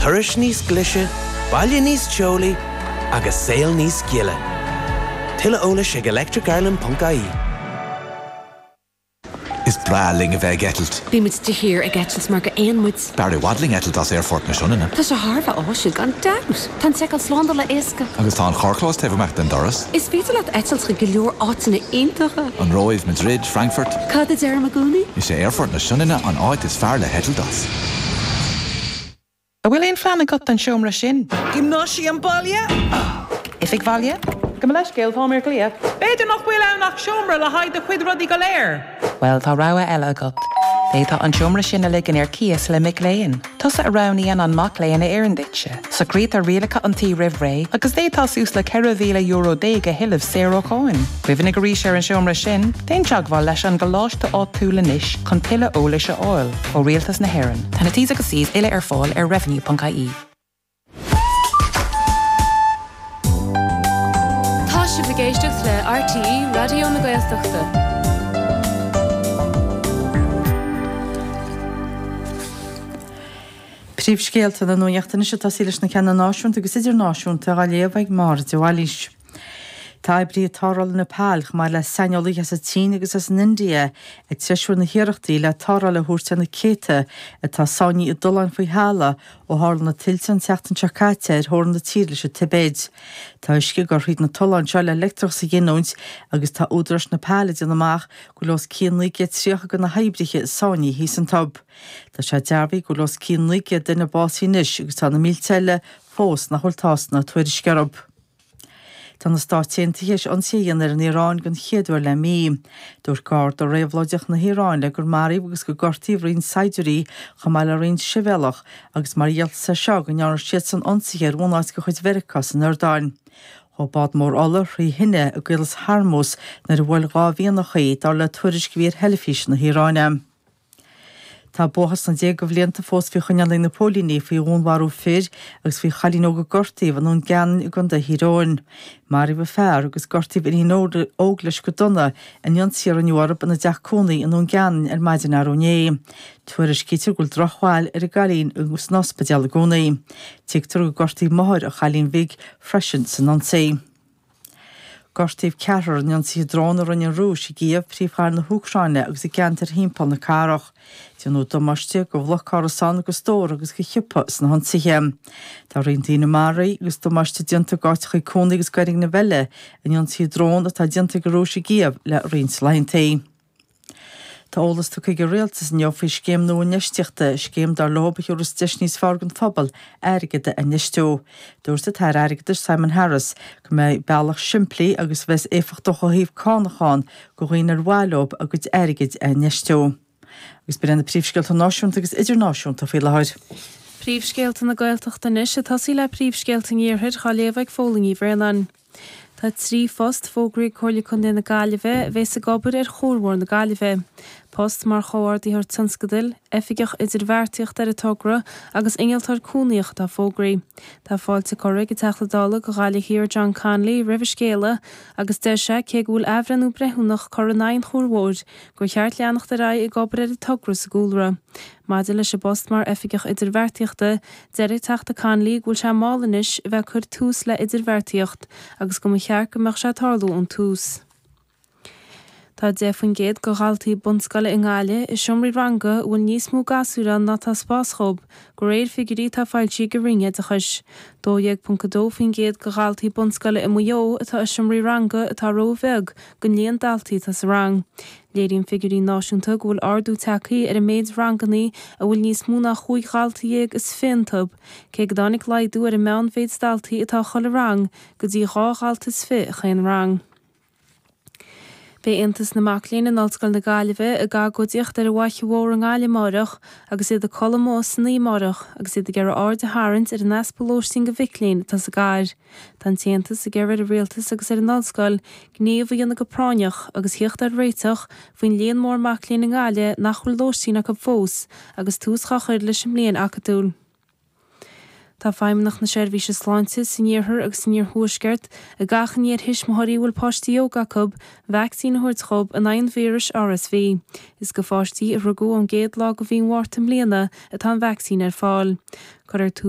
tuirish níos glise, baile níos teolaí, agus saol níos gielle. Tuile eolais ag electricireland.ie. Is braling a bheith getalt. Bí muid de hir ag etals mar go éonmuid. Barry Wadling etalt as airfort na siúnina. Tá sé Harfa áisiú gan daus. Tá seáil slánda le éasca. Agus tá an chorclás tefamach den doras. Is féidir le etals go leor átainna iontacha. An Roiv, Madrid, Frankfurt. Cad is ar magúni? Is sé airfort na siúnina an áit is fear le hetalt as. A bhfuil éon fleanna got an seomra sin. Gymnosi an baile? If ag bhaile? Go me leis géal fámir glia. Beidir nach bhfuil nach seomra le haid a chuid rodí go léir. Well, tá rá eile agat. Bétá an seomra sin a ligan ar cías le mic léin. Tusa a raníon an mac léin a éirinditse. So grét a rialacha an tí rih ré, agus détá sús le €100,000 déige hiileh €0. Cuihannig go ríis ar an seomra sin, déon teagháil leis an go láiste áit túla níis chun tuile eolais a áil ó rialtas na hÉireann. Tá na tí agus síos ile ar fáil ar revenue.ie. Tá si bhgéisteach le RTE Radio na Gaeltachta. Príomhscéalta na nuachtainna se tá sílas na ceanna náisiúnta agus idir náisiúnta a léomh mar deháilís. Tá brí táráil na pálch mar le saineolaí as a tí agus as an India ag treisiú na hiireachtaí le táráil le thuirte na céte atá sáinní i dul an faoi hála ó hála na tiltte an teachtain teacáte ar thóran na tíre se Tibéid. Tá isci gur riad na toláin seo le electroch sa gginúint agus tá údras na pálaid an amach go los cíanlaí tríocha go na haibrithe sáinní hí an tab. Tá sé dearbhí go los cíanlaí duine básí níis agus tá na mílteile fós na holtásna tuaidir scarab. Tá na stáitiantaíis an síon ar an Iráin gon chéadúir le mí. Dúir gár do réomhlóideach na Iráin le gur marí agus go gortaí bhrín saidirí chamáil a rion sivelach agus mar dhéalt sa seo go near siad san onsaíar bhúnáid go chuid vericas an Ardáin. Bad mór alla rí hinne a gils harmós nar a bhfuil gáhíon nach chaí dá le tuairis go bhíor heilifís na Iráine. Tá bóchas na déag go bhblianta fós fao chuineala na pólíní faoi únharú fir agus faoi chalín óga gortaí an ún gan i gon de Iráin. Mar i bh fearr agus gortaí in nóda óglas go donna an ionsíar an Eorp na deachcónaí an ún gan ar maidin arúné. Tuairis cítir gúil drochháil ar a galín agus nóspadeal a gcónaí. Tíigtar go gortaí máthir a chalín bhig freisin san ansaí. Gortaíh ceathar an ionsí dránar an rúis i gíomh príomhchar na húcráine agus i gceantar hímpal na carach. Tíanú domáiste go bhlachcar san agus tóir agus go chipa san hansaithe. Tá rion tína marí agus domáiste dianta gáit chu cónaí agus gairing na bheile an ionsí drón atá dianta go rúis i gíomh le rions leintí. Tá ólas tu go réaltas neo faoi scéim nó neisteachta scéim dar loba chuúras deisníos fargan fphobal airgide a neistú. Dúirsa tá airgidir Simon Harris go mé bealach siimplí agus bheits éfacht do chohíomh cánachán go ghoinar bhailob agus airgid a neistú. Agus be na príomhscéalta náisiúnta agus idirnáisiúnta faoi lehaid. Príomhscéalta na Gaeltachta níos a tasí le príomhscéalta níorthid chaléamh ag fólaí bhreanan. Tá trí fost fógraí choirla chun na Gaillimhe bheits a gobar ar chórmhór na Gaillimhe. Post mar choirdaí thart sanscadil, efigech idir bhharrtaíocht ar a togra agus ingealtar cúnaíocht tá fógraí. Tá fáilte choirigh i teachtadála go gála hir John Conley ribh scéala agus de se cé bhfuil ehranú brethúnach chorannain chórmhór gur cheart leannacht a rá i gobar ar a togra sa gúlra. Maidir leis post mar efigech idir bhharrtaíochta deir teachta Conley gúil se málanis bheith chur tús le idir bhharrtaíocht agus go chear go meach se tarlú an tús. Tá défan géad go ghalltaí bunscoile in Gáile is siomraí ranga bhfuil níos mó gasúra ná tá spáschob go réir figurí tá fáiltí go ringe a chuis. 2.2 fin géad go ghalltaí bunscoile i Mayo atá is siomraí ranga atá róbheg go líon daltaí tá sa rang. Léiríonn figurí náisiúnta go bhfuil ardú tacaí ar a méid ranganí a bhfuil níos mó nach chuig ghalltaí is féintab, cé go dánig laidú ar a meán féid daltaí atá chola rang go dtí dhá ghalltas fi a chéan rang. Bé intas na maclín in Ollscoil na Gaillimhe a gá godíocht ar a bhaith mhór an Gáile marach agus iad a colmós na marach agus iad a gur ard a harint ar an espolóisting go bhiclín tá sa gáir. Tá tiantas a gur a réaltas agus ar an Ollscoil gníomh dhéanana go práineach agus hiocht ar réiteach faoin líon mór maclín na Gáile nach bhfuil lóistína go fós agus tús chachuir leis sem líon acadúil. Tá feimnach na seirbhíse sláinte sníorthar agus sníor thuaisceart a gachan iad hismthirí bhfuil páistí óga cub vaccín thuirtchob a 9 víris RSV. Is go fáistí a rugú an géad lá go bhíon mhártam bliana a tá vaccín ar fáil. Chuir